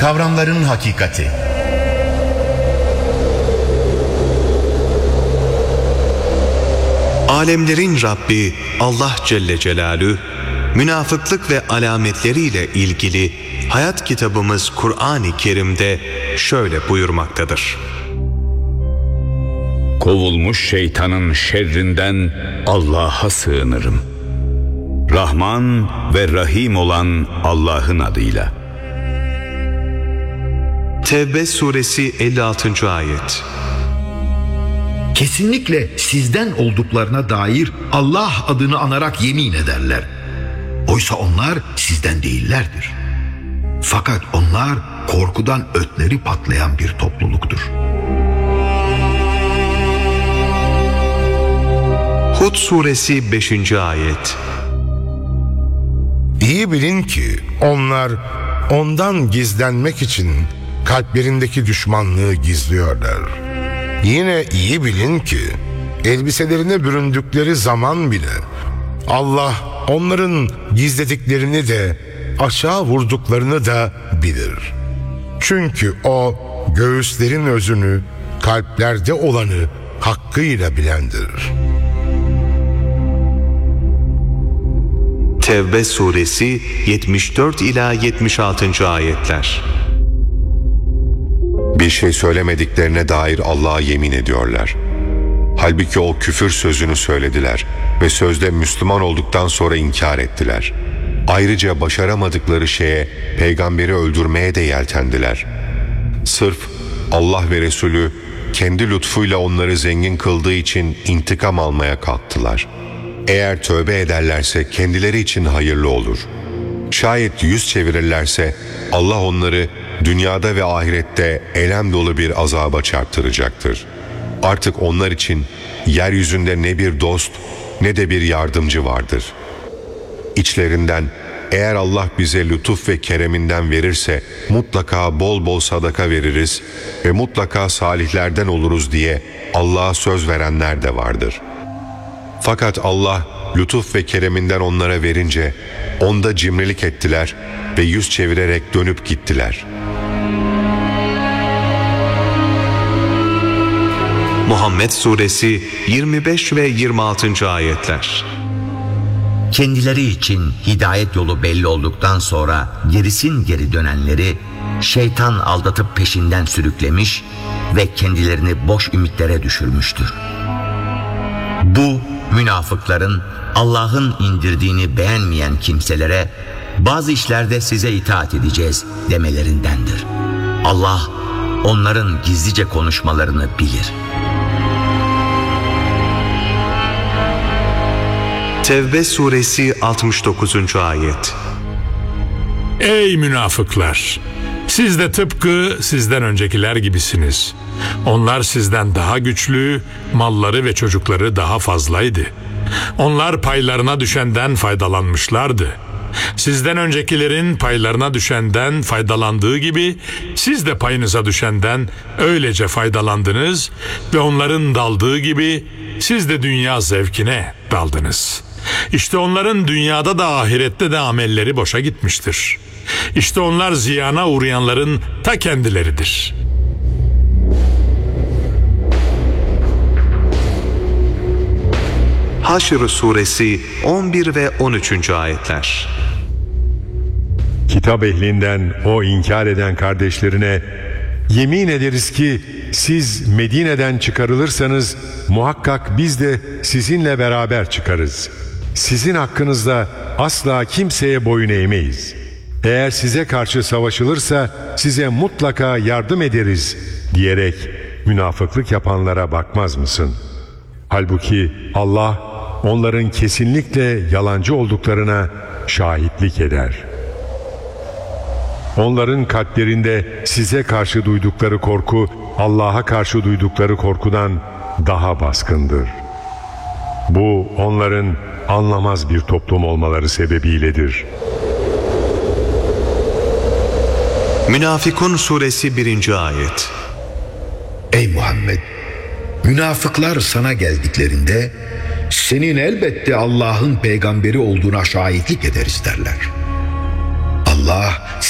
Kavramların hakikati. Alemlerin Rabbi Allah Celle Celaluhu, münafıklık ve alametleriyle ilgili hayat kitabımız Kur'an-ı Kerim'de şöyle buyurmaktadır. Kovulmuş şeytanın şerrinden Allah'a sığınırım. Rahman ve Rahim olan Allah'ın adıyla. Tevbe suresi 56. ayet. Kesinlikle sizden olduklarına dair Allah adını anarak yemin ederler. Oysa onlar sizden değillerdir. Fakat onlar korkudan ötleri patlayan bir topluluktur. Hud suresi 5. ayet. İyi bilin ki onlar ondan gizlenmek için kalplerindeki düşmanlığı gizliyorlar. Yine iyi bilin ki elbiselerine büründükleri zaman bile Allah onların gizlediklerini de aşağı vurduklarını da bilir. Çünkü O göğüslerin özünü, kalplerde olanı hakkıyla bilendir. Tevbe suresi 74 ila 76. ayetler. Bir şey söylemediklerine dair Allah'a yemin ediyorlar. Halbuki o küfür sözünü söylediler ve sözde Müslüman olduktan sonra inkar ettiler. Ayrıca başaramadıkları şeye peygamberi öldürmeye de yeltendiler. Sırf Allah ve Resulü kendi lütfuyla onları zengin kıldığı için intikam almaya kalktılar. Eğer tövbe ederlerse kendileri için hayırlı olur. Şayet yüz çevirirlerse Allah onları dünyada ve ahirette elem dolu bir azaba çarptıracaktır. Artık onlar için yeryüzünde ne bir dost ne de bir yardımcı vardır. İçlerinden eğer Allah bize lütuf ve kereminden verirse mutlaka bol bol sadaka veririz ve mutlaka salihlerden oluruz diye Allah'a söz verenler de vardır. Fakat Allah lütuf ve kereminden onlara verince onda cimrilik ettiler ve yüz çevirerek dönüp gittiler. Muhammed suresi 25 ve 26. ayetler. Kendileri için hidayet yolu belli olduktan sonra gerisin geri dönenleri şeytan aldatıp peşinden sürüklemiş ve kendilerini boş ümitlere düşürmüştür. Bu münafıkların Allah'ın indirdiğini beğenmeyen kimselere bazı işlerde size itaat edeceğiz demelerindendir. Allah onların gizlice konuşmalarını bilir. Tevbe suresi 69. ayet. Ey münafıklar! Siz de tıpkı sizden öncekiler gibisiniz. Onlar sizden daha güçlü, malları ve çocukları daha fazlaydı. Onlar paylarına düşenden faydalanmışlardı. Sizden öncekilerin paylarına düşenden faydalandığı gibi siz de payınıza düşenden öylece faydalandınız ve onların daldığı gibi siz de dünya zevkine daldınız. İşte onların dünyada da ahirette de amelleri boşa gitmiştir. İşte onlar ziyana uğrayanların ta kendileridir. Haşr suresi 11 ve 13. ayetler. Kitap ehlinden o inkar eden kardeşlerine yemin ederiz ki siz Medine'den çıkarılırsanız muhakkak biz de sizinle beraber çıkarız. Sizin hakkınızda asla kimseye boyun eğmeyiz. Eğer size karşı savaşılırsa size mutlaka yardım ederiz diyerek münafıklık yapanlara bakmaz mısın? Halbuki Allah onların kesinlikle yalancı olduklarına şahitlik eder. Onların kalplerinde size karşı duydukları korku Allah'a karşı duydukları korkudan daha baskındır. Bu onların anlamaz bir toplum olmaları sebebiyledir. Münafikun suresi 1. ayet. Ey Muhammed! Münafıklar sana geldiklerinde senin elbette Allah'ın peygamberi olduğuna şahitlik ederiz derler. Allah